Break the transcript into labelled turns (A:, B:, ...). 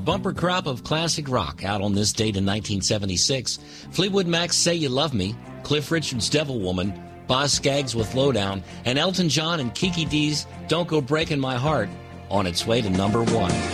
A: bumper crop of classic rock out on this date in 1976. Fleetwood Mac's Say You Love Me, Cliff Richard's Devil Woman, Boz Scaggs with Lowdown, and Elton John and Kiki D's Don't Go Breaking My Heart on its way to number 1.